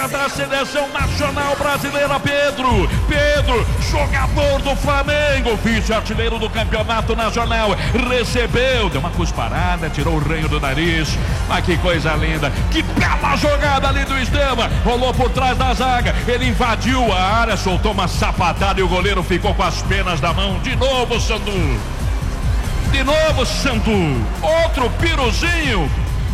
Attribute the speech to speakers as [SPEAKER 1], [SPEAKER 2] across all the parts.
[SPEAKER 1] da seleção nacional brasileira, Pedro, jogador do Flamengo, vice-artilheiro do campeonato nacional, recebeu, deu uma cusparada, tirou o ranho do nariz, mas que coisa linda, que bela jogada ali do Estevam, rolou por trás da zaga, ele invadiu a área, soltou uma sapatada e o goleiro ficou com as penas da mão. De novo, Sandu, outro piruzinho.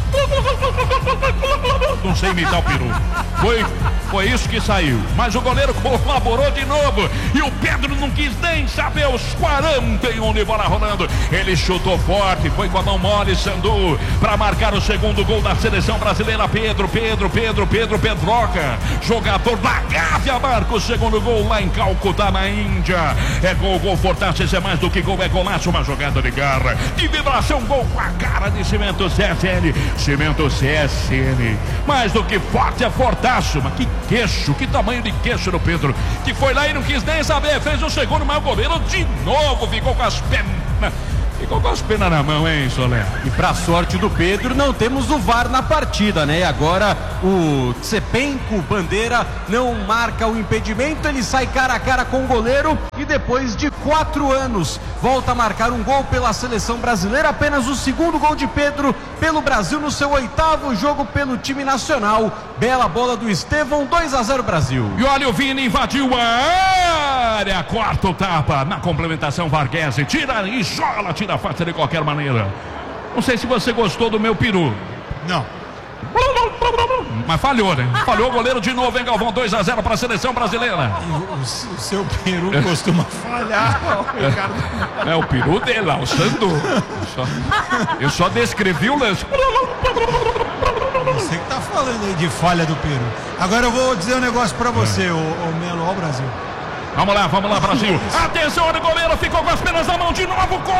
[SPEAKER 1] Não sei imitar o peru. Foi isso que saiu. Mas o goleiro colaborou de novo. E o Pedro não quis nem saber. Os 41 de bola rolando. Ele chutou forte. Foi com a mão mole, Sandu, para marcar o segundo gol da seleção brasileira. Pedroca, jogador da Gávea, marca o segundo gol lá em Calcutá, na Índia. É gol Fortaço, é mais do que gol, é golaço. Uma jogada de garra, de vibração, gol com a cara de Cimento CSN. Cimento CSN, mais do que forte, é Fortaço. Mas que queixo, que tamanho de queixo do Pedro, que foi lá e não quis nem saber, fez o segundo, mas o goleiro de novo ficou com as penas na mão, hein, Soler?
[SPEAKER 2] E pra sorte do Pedro, não temos o VAR na partida, né? E agora o Tsepenko Bandeira não marca o impedimento, ele sai cara a cara com o goleiro e depois de 4 anos volta a marcar um gol pela seleção brasileira, apenas o segundo gol de Pedro pelo Brasil no seu 8º jogo pelo time nacional. Bela bola do Estevão, 2-0 Brasil.
[SPEAKER 1] E olha o Vini, invadiu a área, quarto tapa, na complementação Varghese, tira a faixa de qualquer maneira. Não sei se você gostou do meu peru.
[SPEAKER 3] Não.
[SPEAKER 1] Mas falhou, né? Falhou o goleiro de novo, hein, Galvão? 2-0 para a seleção brasileira.
[SPEAKER 3] O seu peru costuma falhar.
[SPEAKER 1] É o peru dele lá, o Sandu. Eu só descrevi o lance.
[SPEAKER 3] Você que tá falando aí de falha do peru. Agora eu vou dizer um negócio pra você, ô Melo, ó, Brasil.
[SPEAKER 1] Vamos lá, Brasil. Atenção, o goleiro ficou com as penas na mão de novo. Corta,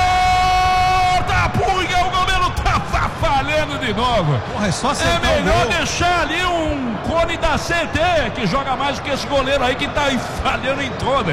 [SPEAKER 1] punha, o goleiro tava falhando de novo.
[SPEAKER 3] Porra, é só acertar.
[SPEAKER 1] É melhor deixar ali um cone da CT, que joga mais do que esse goleiro aí que tá aí falhando em todas.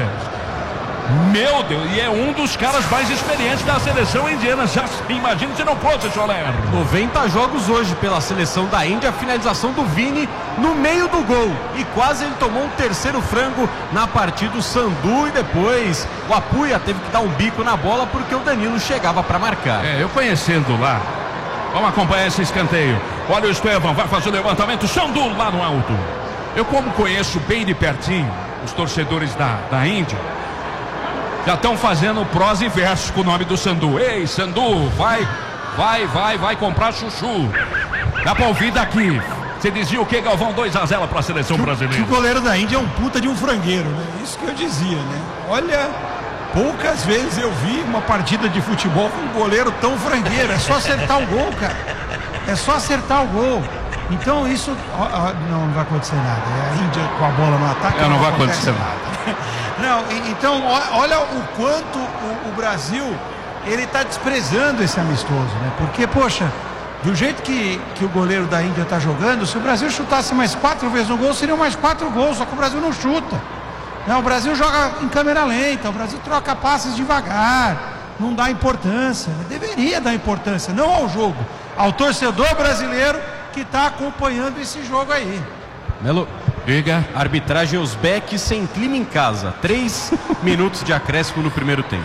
[SPEAKER 1] Meu Deus, e é um dos caras mais experientes da seleção indiana. Já imagina se não fosse, Soler.
[SPEAKER 2] 90 jogos hoje pela seleção da Índia. A finalização do Vini no meio do gol. E quase ele tomou um terceiro frango na partida. O Sandu e depois o Apuia teve que dar um bico na bola porque o Danilo chegava para marcar.
[SPEAKER 1] Eu conhecendo lá. Vamos acompanhar esse escanteio. Olha o Estevam, vai fazer o levantamento. Sandu lá no alto. Eu, como conheço bem de pertinho os torcedores da Índia, já estão fazendo prós e versos com o nome do Sandu. Ei, Sandu, vai comprar chuchu. Dá pra ouvir daqui. Você dizia o que, Galvão? 2-0 para a seleção brasileira.
[SPEAKER 3] Que o goleiro da Índia é um puta de um frangueiro, né? Isso que eu dizia, né? Olha, poucas vezes eu vi uma partida de futebol com um goleiro tão frangueiro. É só acertar o gol, cara. É só acertar o gol. Então isso não vai acontecer nada. É a Índia com a bola no ataque.
[SPEAKER 1] Não vai acontecer nada.
[SPEAKER 3] Não, então olha o quanto o Brasil ele está desprezando esse amistoso, né? Porque, poxa, do jeito que o goleiro da Índia está jogando, se o Brasil chutasse mais 4 vezes no gol, seriam mais 4 gols, só que o Brasil não chuta. Não, o Brasil joga em câmera lenta, o Brasil troca passes devagar, não dá importância, né? Deveria dar importância, não ao jogo, ao torcedor brasileiro que está acompanhando esse jogo aí.
[SPEAKER 2] Melo,
[SPEAKER 1] diga.
[SPEAKER 2] Arbitragem Uzbek sem clima em casa. 3 minutos de acréscimo no primeiro tempo.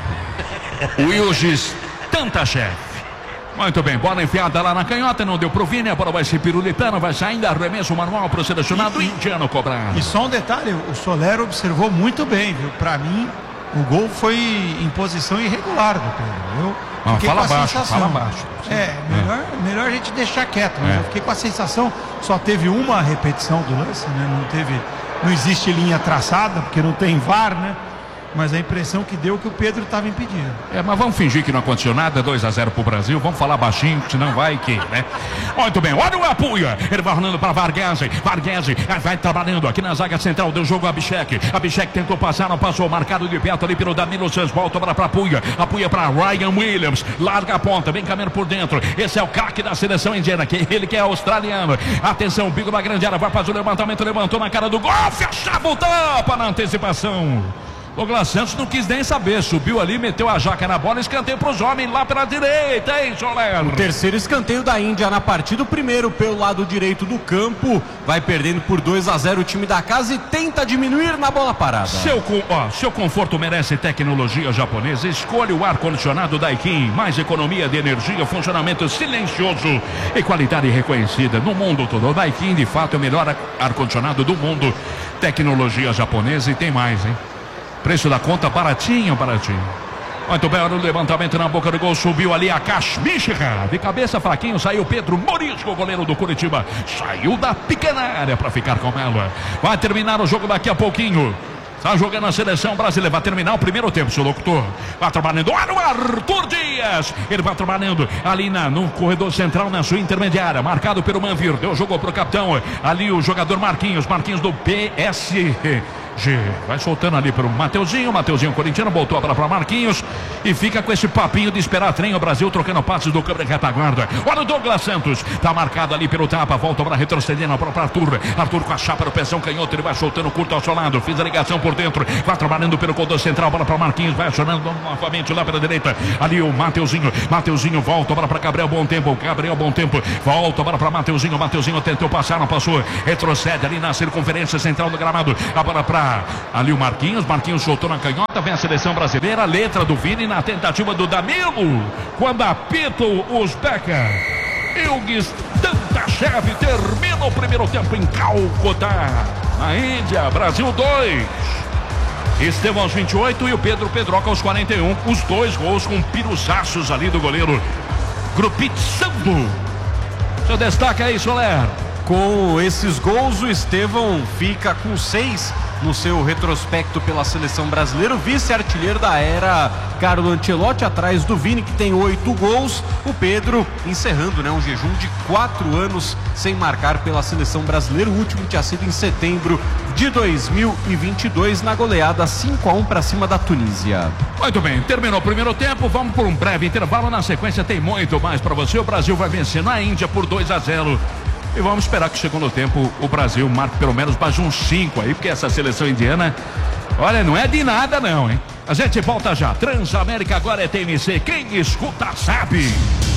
[SPEAKER 1] Wilgis Tantachev. Muito bem, bola enfiada lá na canhota, não deu pro Vini, a bola vai ser pirulitana, vai saindo, arremesso manual pro selecionado indiano cobrado.
[SPEAKER 3] E só um detalhe, o Soler observou muito bem, viu? Pra mim, o gol foi em posição irregular do Pedro.
[SPEAKER 1] Fala baixo.
[SPEAKER 3] Melhor a gente deixar quieto, mas eu fiquei com a sensação, só teve uma repetição do lance, né? Não existe linha traçada, porque não tem VAR, né? Mas a impressão que deu que o Pedro estava impedido.
[SPEAKER 1] Mas vamos fingir que não aconteceu nada. 2-0 pro Brasil. Vamos falar baixinho, senão vai que, né? Muito bem, olha o Apuia. Ele vai rolando para Varghese vai trabalhando aqui na zaga central. Deu jogo a Abhishek. Abhishek tentou passar, não passou. Marcado de perto ali pelo Danilo Santos. Volta para Apuia. Apuia para Ryan Williams. Larga a ponta, vem caminhando por dentro. Esse é o craque da seleção indiana, ele que é australiano. Atenção, o bico da grande área. Vai fazer o levantamento, levantou na cara do gol. Fechava o tapa na antecipação. Douglas Santos não quis nem saber, subiu ali, meteu a jaca na bola, escanteio para os homens lá pela direita, hein, Soler?
[SPEAKER 2] O terceiro escanteio da Índia na partida, o primeiro pelo lado direito do campo, vai perdendo por 2-0 o time da casa e tenta diminuir na bola parada.
[SPEAKER 1] Seu conforto merece tecnologia japonesa, escolha o ar-condicionado Daikin, mais economia de energia, funcionamento silencioso e qualidade reconhecida no mundo todo. O Daikin, de fato, é o melhor ar-condicionado do mundo, tecnologia japonesa e tem mais, hein? Preço da conta baratinho. Muito bem, olha o levantamento na boca do gol, subiu ali a Kashmishka, de cabeça fraquinho, saiu Pedro Morisco, goleiro do Curitiba, saiu da pequena área para ficar com ela. Vai terminar o jogo daqui a pouquinho. Está jogando a seleção brasileira. Vai terminar o primeiro tempo, seu locutor. Vai trabalhando. Olha o Arthur Dias. Ele vai trabalhando ali no corredor central, na sua intermediária. Marcado pelo Manvir. Jogou para o capitão. Ali o jogador Marquinhos do PSG. Vai soltando ali para o Mateuzinho corintiano, botou a bola para Marquinhos e fica com esse papinho de esperar trem. O Brasil trocando passes do câmera retaguarda. Olha o Douglas Santos, tá marcado ali pelo tapa, volta para retrocedendo para Arthur com a chapa no pezão canhoto, ele vai soltando curto ao seu lado, fez a ligação por dentro, vai trabalhando pelo corredor central, bola para Marquinhos, vai acionando novamente lá pela direita, ali o Mateuzinho volta, bola para Gabriel Bom Tempo, volta, bola para Mateuzinho tentou passar, não passou, retrocede ali na circunferência central do gramado, a bola para ali o Marquinhos soltou na canhota, vem a seleção brasileira, letra do Vini na tentativa do Danilo, quando apita o Uzbeka. Ilgues Tantashev termina o primeiro tempo em Calcutá, na Índia. Brasil 2, Estevão aos 28 e o Pedro Pedroca aos 41, os dois gols com piruçaços ali do goleiro Grupitsando. Seu destaque aí, Soler.
[SPEAKER 2] Com esses gols, o Estevão fica com 6 no seu retrospecto pela seleção brasileira, o vice-artilheiro da era Carlo Ancelotti, atrás do Vini, que tem 8 gols. O Pedro encerrando, um jejum de 4 anos sem marcar pela seleção brasileira. O último tinha sido em setembro de 2022, na goleada 5-1 para cima da Tunísia.
[SPEAKER 1] Muito bem, terminou o primeiro tempo, vamos por um breve intervalo, na sequência tem muito mais para você. O Brasil vai vencer na Índia por 2-0. E vamos esperar que no segundo tempo o Brasil marque pelo menos mais uns 5 aí, porque essa seleção indiana, olha, não é de nada não, hein? A gente volta já. Transamérica agora é TMC, quem escuta sabe.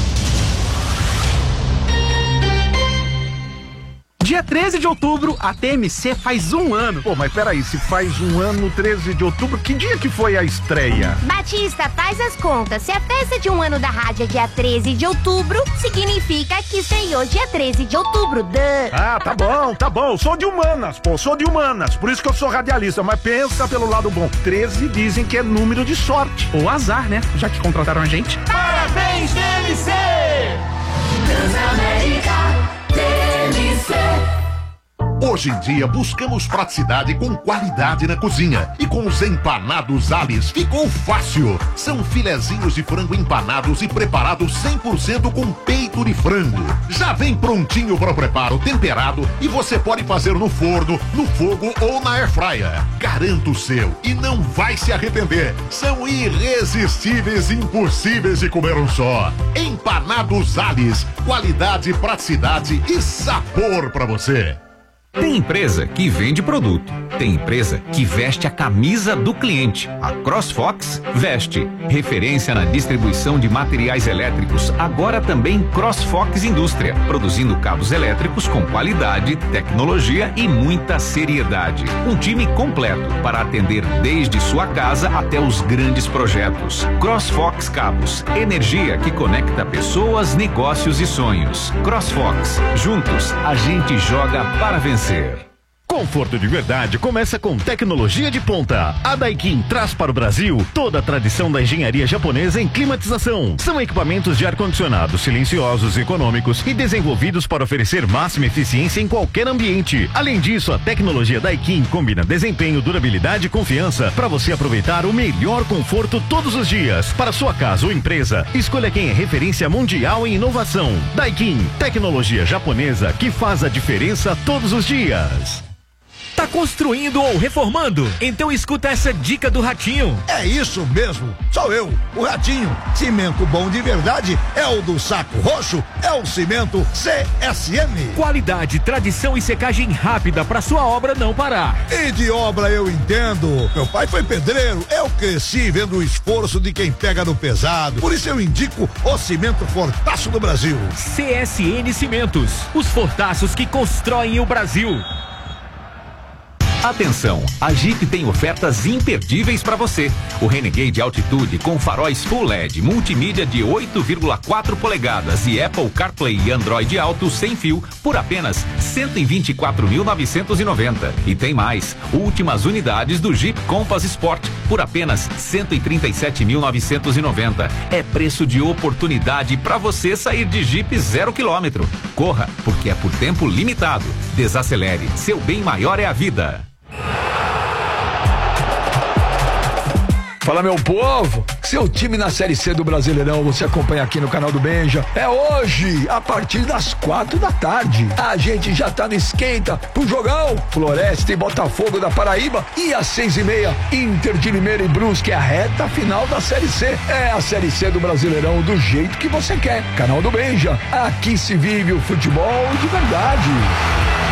[SPEAKER 4] Dia 13 de outubro, a TMC faz 1 ano.
[SPEAKER 5] Pô, mas peraí, se faz 1 ano, 13 de outubro, que dia que foi a estreia?
[SPEAKER 6] Batista, faz as contas. Se a festa de 1 ano da rádio é dia 13 de outubro, significa que estreou dia 13 de outubro.
[SPEAKER 5] Ah, tá bom. Sou de humanas, Por isso que eu sou radialista, mas pensa pelo lado bom. 13 dizem que é número de sorte.
[SPEAKER 4] Ou azar, né? Já que contrataram a gente.
[SPEAKER 7] Parabéns, TMC! Transamérica.
[SPEAKER 8] Hoje em dia buscamos praticidade com qualidade na cozinha. E com os empanados Alice ficou fácil. São filezinhos de frango empanados e preparados 100% com peito de frango. Já vem prontinho para o preparo, temperado, e você pode fazer no forno, no fogo ou na airfryer. Garanto o seu e não vai se arrepender. São irresistíveis e impossíveis de comer um só. Empanados Alice, qualidade, praticidade e sabor para você.
[SPEAKER 9] Tem empresa que vende produto, tem empresa que veste a camisa do cliente. A CrossFox veste. Referência na distribuição de materiais elétricos, agora também CrossFox Indústria, produzindo cabos elétricos com qualidade, tecnologia e muita seriedade. Um time completo para atender desde sua casa até os grandes projetos. CrossFox Cabos, energia que conecta pessoas, negócios e sonhos. CrossFox, juntos a gente joga para vencer.
[SPEAKER 10] Conforto de verdade começa com tecnologia de ponta. A Daikin traz para o Brasil toda a tradição da engenharia japonesa em climatização. São equipamentos de ar-condicionado silenciosos, econômicos e desenvolvidos para oferecer máxima eficiência em qualquer ambiente. Além disso, a tecnologia Daikin combina desempenho, durabilidade e confiança para você aproveitar o melhor conforto todos os dias. Para sua casa ou empresa, escolha quem é referência mundial em inovação. Daikin, tecnologia japonesa que faz a diferença todos os dias.
[SPEAKER 11] Tá construindo ou reformando? Então escuta essa dica do Ratinho.
[SPEAKER 12] É isso mesmo, sou eu, o Ratinho. Cimento bom de verdade é o do Saco Roxo, é o cimento CSN.
[SPEAKER 11] Qualidade, tradição e secagem rápida pra sua obra não parar.
[SPEAKER 12] E de obra eu entendo. Meu pai foi pedreiro, eu cresci vendo o esforço de quem pega no pesado. Por isso eu indico o cimento Fortaço do Brasil.
[SPEAKER 11] CSN Cimentos, os fortaços que constroem o Brasil.
[SPEAKER 9] Atenção, a Jeep tem ofertas imperdíveis para você. O Renegade Altitude com faróis Full LED, multimídia de 8,4 polegadas e Apple CarPlay e Android Auto sem fio por apenas 124.990. E tem mais, últimas unidades do Jeep Compass Sport por apenas 137.990. É preço de oportunidade para você sair de Jeep 0 km. Corra, porque é por tempo limitado. Desacelere, seu bem maior é a vida.
[SPEAKER 13] Fala, meu povo, seu time na Série C do Brasileirão, você acompanha aqui no canal do Benja. É hoje, a partir das 4 da tarde. A gente já tá no esquenta pro jogão. Floresta e Botafogo da Paraíba. E às 6h30, Inter de Limeira e Brusque, é a reta final da Série C. É a Série C do Brasileirão do jeito que você quer. Canal do Benja, aqui se vive o futebol de verdade.